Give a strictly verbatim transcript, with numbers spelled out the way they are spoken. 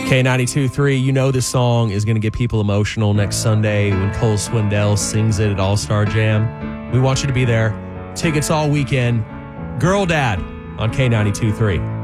K ninety-two point three, you know this song is going to get people emotional next Sunday when Cole Swindell sings it at All-Star Jam. We want you to be there. Tickets all weekend. Girl Dad on K ninety-two point three.